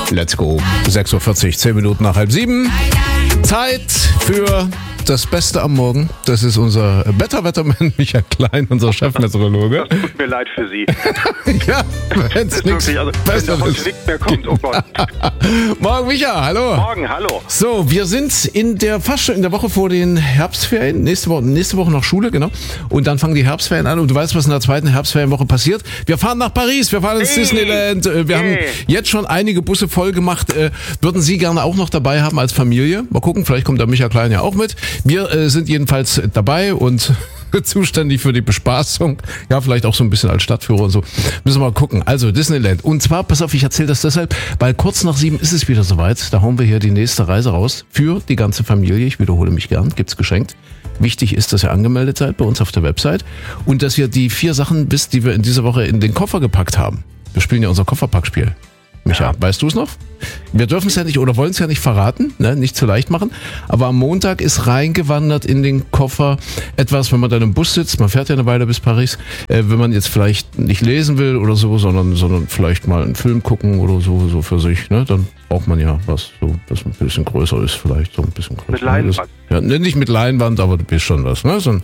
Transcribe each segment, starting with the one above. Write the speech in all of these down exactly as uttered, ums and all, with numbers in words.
Let's go. sechs Uhr vierzig, zehn Minuten nach halb sieben. Zeit für das Beste am Morgen. Das ist unser Wetterwettermann Michael Klein, unser Chefmeteorologe. Das tut mir leid für Sie. Ja, wenn es nichts also, Besseres nichts mehr kommt, oh Gott. Morgen, Micha, hallo. Morgen, hallo. So, wir sind in der fast schon in der Woche vor den Herbstferien. Nächste Woche, nächste Woche noch Schule, genau. Und dann fangen die Herbstferien an. Und du weißt, was in der zweiten Herbstferienwoche passiert. Wir fahren nach Paris, wir fahren ins hey. Disneyland. Wir hey. haben jetzt schon einige Busse voll gemacht. Würden Sie gerne auch noch dabei haben als Familie? Mal gucken, vielleicht kommt der Micha Klein ja auch mit. Wir äh, sind jedenfalls dabei und zuständig für die Bespaßung. Ja, vielleicht auch so ein bisschen als Stadtführer und so. Müssen wir mal gucken. Also Disneyland. Und zwar, pass auf, ich erzähle das deshalb, weil kurz nach sieben ist es wieder soweit. Da hauen wir hier die nächste Reise raus für die ganze Familie. Ich wiederhole mich gern. Gibt's geschenkt. Wichtig ist, dass ihr angemeldet seid bei uns auf der Website und dass ihr die vier Sachen wisst, die wir in dieser Woche in den Koffer gepackt haben. Wir spielen ja unser Kofferpackspiel. Micha, ja. Weißt du es noch? Wir dürfen es ja nicht oder wollen es ja nicht verraten, ne? Nicht zu leicht machen. Aber am Montag ist reingewandert in den Koffer etwas, wenn man dann im Bus sitzt, man fährt ja eine Weile bis Paris, äh, wenn man jetzt vielleicht nicht lesen will oder so, sondern, sondern vielleicht mal einen Film gucken oder so, so für sich, ne? Dann braucht man ja was, so, das ein bisschen größer ist, vielleicht so ein bisschen größer. Mit Leinwand. Ja, ne, nicht mit Leinwand, aber du bist schon was, ne? So ein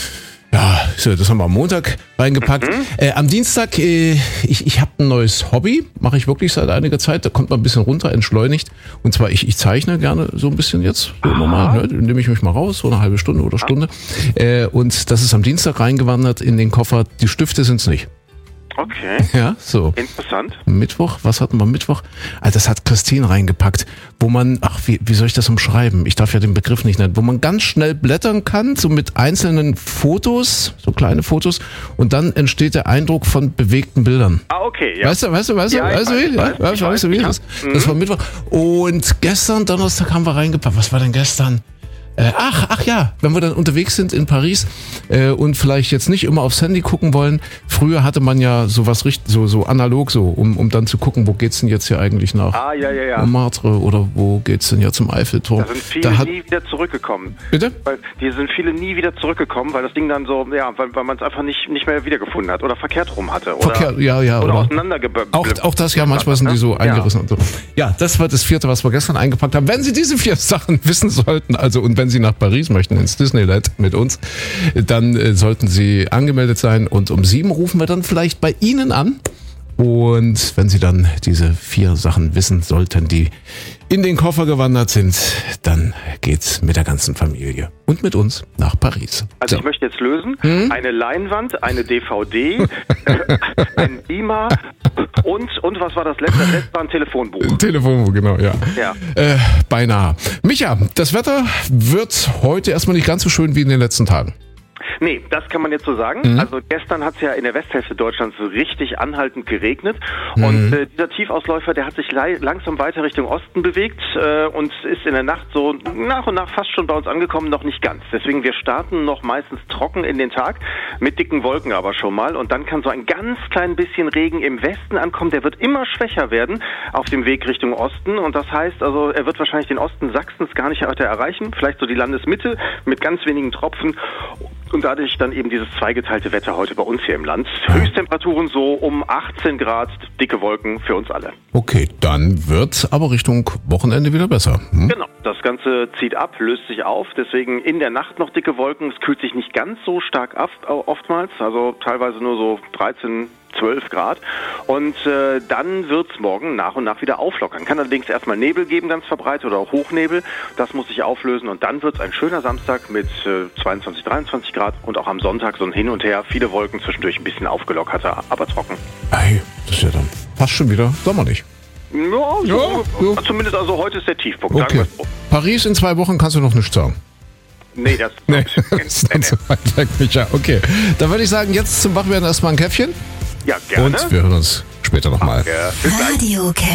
Ja, so, das haben wir am Montag reingepackt. Mhm. Äh, am Dienstag, äh, ich, ich habe ein neues Hobby, mache ich wirklich seit einiger Zeit. Da kommt man ein bisschen runter, entschleunigt. Und zwar, ich, ich zeichne gerne so ein bisschen jetzt. So normal, ne? Nehme ich mich mal raus, so eine halbe Stunde oder Stunde. Äh, und das ist am Dienstag reingewandert in den Koffer. Die Stifte sind's nicht. Okay. Ja, so. Interessant. Mittwoch, was hatten wir Mittwoch? Also das hat Christine reingepackt, wo man, ach, wie, wie soll ich das umschreiben? Ich darf ja den Begriff nicht nennen. Wo man ganz schnell blättern kann, so mit einzelnen Fotos, so kleine Fotos, und dann entsteht der Eindruck von bewegten Bildern. Ah, okay, ja. Weißt du, weißt du, weißt du, ja, weißt du, weiß, wie? Ja, weiß, weißt du, weißt du, wie? Das, das war Mittwoch. Und gestern, Donnerstag, haben wir reingepackt. Was war denn gestern? Äh, ach, ach ja, wenn wir dann unterwegs sind in Paris äh, und vielleicht jetzt nicht immer aufs Handy gucken wollen. Früher hatte man ja sowas richtig, so so analog so, um um dann zu gucken, wo geht's denn jetzt hier eigentlich nach ah, ja, ja, ja. Montmartre oder wo geht's denn ja zum Eiffelturm? Da sind viele da hat, nie wieder zurückgekommen. Bitte? Weil die sind viele nie wieder zurückgekommen, weil das Ding dann so, ja, weil, weil man es einfach nicht nicht mehr wiedergefunden hat oder verkehrt rum hatte oder Verkehr, ja, ja, oder, oder auseinandergeböppelt. Auch auch das ja, manchmal sind die so ja. eingerissen und so. Ja, das war das vierte, was wir gestern eingepackt haben. Wenn Sie diese vier Sachen wissen sollten, also und wenn Sie nach Paris möchten ins Disneyland mit uns, dann äh, sollten Sie angemeldet sein und um sieben rufen wir dann vielleicht bei Ihnen an und wenn Sie dann diese vier Sachen wissen sollten, die in den Koffer gewandert sind, dann geht's mit der ganzen Familie und mit uns nach Paris. Also so. Ich möchte jetzt lösen, hm? eine Leinwand, eine D V D, ein Beamer und, und was war das letzte? Das letzte war ein Telefonbuch. Ein Telefonbuch, genau, ja. ja. Äh, beinahe. Micha, das Wetter wird heute erstmal nicht ganz so schön wie in den letzten Tagen. Nee, das kann man jetzt so sagen. Mhm. Also gestern hat es ja in der Westhälfte Deutschlands so richtig anhaltend geregnet. Mhm. Und äh, dieser Tiefausläufer, der hat sich lei- langsam weiter Richtung Osten bewegt äh, und ist in der Nacht so nach und nach fast schon bei uns angekommen, noch nicht ganz. Deswegen, wir starten noch meistens trocken in den Tag, mit dicken Wolken aber schon mal. Und dann kann so ein ganz klein bisschen Regen im Westen ankommen. Der wird immer schwächer werden auf dem Weg Richtung Osten. Und das heißt, also er wird wahrscheinlich den Osten Sachsens gar nicht weiter erreichen. Vielleicht so die Landesmitte mit ganz wenigen Tropfen. Und dadurch dann eben dieses zweigeteilte Wetter heute bei uns hier im Land. Höchsttemperaturen so um achtzehn Grad, dicke Wolken für uns alle. Okay, dann wird's aber Richtung Wochenende wieder besser. Hm? Genau, das Ganze zieht ab, löst sich auf. Deswegen in der Nacht noch dicke Wolken. Es kühlt sich nicht ganz so stark ab, oftmals. Also teilweise nur so dreizehn, zwölf Grad. Und äh, dann wird es morgen nach und nach wieder auflockern. Kann allerdings erstmal Nebel geben, ganz verbreitet, oder auch Hochnebel. Das muss sich auflösen. Und dann wird es ein schöner Samstag mit äh, zweiundzwanzig, dreiundzwanzig Grad. Und auch am Sonntag so ein Hin und Her. Viele Wolken, zwischendurch ein bisschen aufgelockerter, aber trocken. Ey, das ist ja dann fast schon wieder sommerlich. Ja, so, ja, ja. Zumindest also heute ist der Tiefpunkt. Okay. Sagen wir so. Paris in zwei Wochen kannst du noch nichts sagen. Nee, das nee, ist dann so weit weg, Micha. Okay, dann würde ich sagen, jetzt zum Wachwerden erstmal ein Käffchen. Ja, gerne. Und wir hören uns später nochmal. Bis gleich. Radio